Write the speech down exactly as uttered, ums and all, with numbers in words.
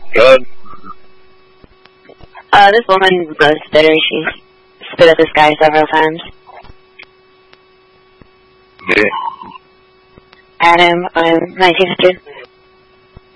Good. Uh, this woman was bitter. She spit at this guy several times. Yeah. Adam, I'm nineteen hundred.